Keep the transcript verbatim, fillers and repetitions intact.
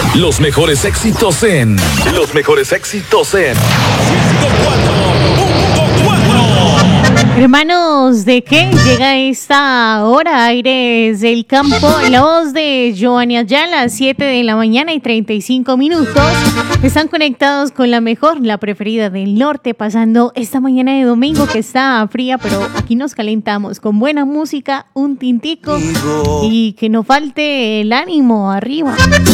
Los mejores éxitos en. Los mejores éxitos en. ciento cuatro punto cuatro. Hermanos, ¿de qué llega esta hora? Aires del Campo, la voz de Giovanni Ayala, siete de la mañana y treinta y cinco minutos. Están conectados con la mejor, la preferida del norte, pasando esta mañana de domingo que está fría, pero aquí nos calentamos con buena música, un tintico y que no falte el ánimo arriba.